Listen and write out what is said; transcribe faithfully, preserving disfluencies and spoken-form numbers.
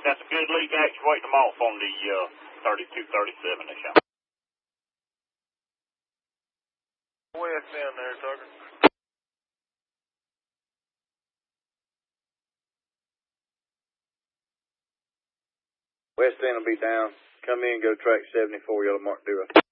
That's a good leak actuating them off on the uh, thirty-two thirty-seven-ish. West down there, Tucker. West end will be down. Come in, go track seventy-four, yellow mark zero.